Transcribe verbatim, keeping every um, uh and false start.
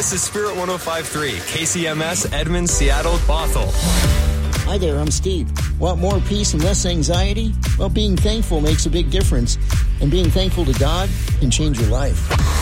This is Spirit one oh five point three, K C M S, Edmonds, Seattle, Bothell. Hi there, I'm Steve. Want more peace and less anxiety? Well, being thankful makes a big difference. And being thankful to God can change your life.